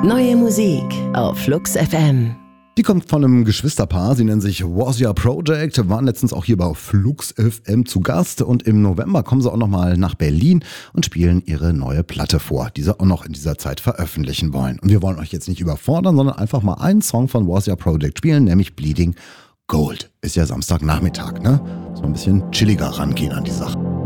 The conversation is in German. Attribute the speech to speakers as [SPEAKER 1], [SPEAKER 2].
[SPEAKER 1] Neue Musik auf Flux FM.
[SPEAKER 2] Die kommt von einem Geschwisterpaar, sie nennen sich Wasia Project, waren letztens auch hier bei Flux FM zu Gast und im November kommen sie auch nochmal nach Berlin und spielen ihre neue Platte vor, die sie auch noch in dieser Zeit veröffentlichen wollen. Und wir wollen euch jetzt nicht überfordern, sondern einfach mal einen Song von Wasia Project spielen, nämlich Bleeding Gold. Ist ja Samstagnachmittag, ne? So ein bisschen chilliger rangehen an die Sache.